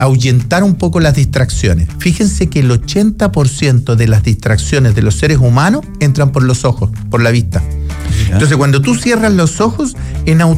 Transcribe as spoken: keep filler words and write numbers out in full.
ahuyentar un poco las distracciones. Fíjense que el ochenta por ciento de las distracciones de los seres humanos entran por los ojos, por la vista. Entonces, cuando tú cierras los ojos, en automático